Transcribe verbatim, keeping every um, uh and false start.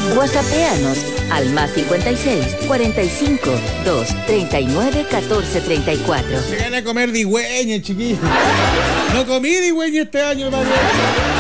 WhatsAppeanos al más cincuenta y seis, cuarenta y cinco, dos, treinta y nueve, catorce, treinta y cuatro. Se gana a comer digüeña, chiquillos. No comí digüeña este año, madre.